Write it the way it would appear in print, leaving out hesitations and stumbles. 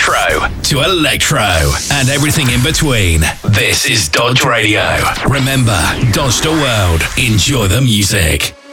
retro to electro and everything in between. This is Dodge Radio. Remember, Dodge the world. Enjoy the music.